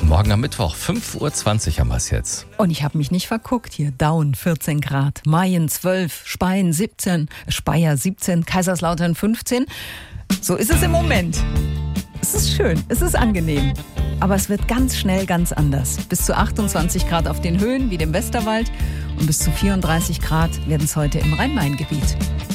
Morgen am Mittwoch, 5:20 Uhr haben wir es jetzt. Und ich habe mich nicht verguckt hier. Daun 14 Grad, Mayen 12, Speyen 17, Speyer 17, Kaiserslautern 15. So ist es im Moment. Es ist schön, es ist angenehm. Aber es wird ganz schnell ganz anders. Bis zu 28 Grad auf den Höhen wie dem Westerwald und bis zu 34 Grad werden es heute im Rhein-Main-Gebiet.